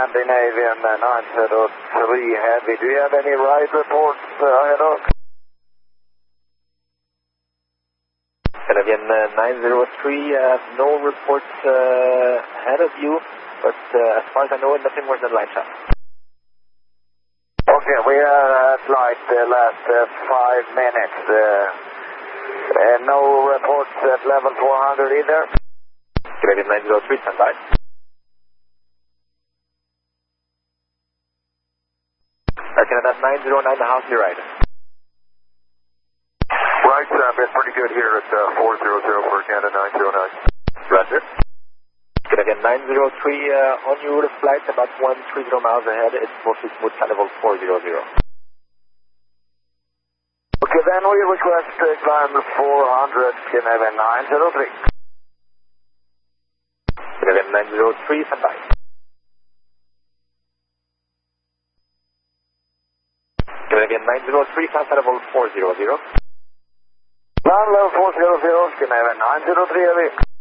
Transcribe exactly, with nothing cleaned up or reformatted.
Scandinavian uh, nine zero three Heavy. Do you have any ride reports uh, ahead of? Scandinavian uh, nine zero three, uh, no reports uh, ahead of you, but uh, as far as I know, nothing more than line shot. Okay, we are at flight the last uh, five minutes. Uh, uh, no reports at level four hundred either. Scandinavian nine zero three, stand by. Uh, Canada nine zero nine, the house, you're right. Right, Sam, it's pretty good here at uh, four zero zero for Canada nine zero nine. Roger. Canadian nine zero three, uh, on your flight, about one three zero miles ahead. It's mostly smooth, level four zero zero. Okay, then we request uh, climb four hundred, Canadian nine zero three. Canadian nine zero three, stand by. Canadian nine zero three, climb level four zero zero. Level four zero zero, Canadian nine zero three, heavy.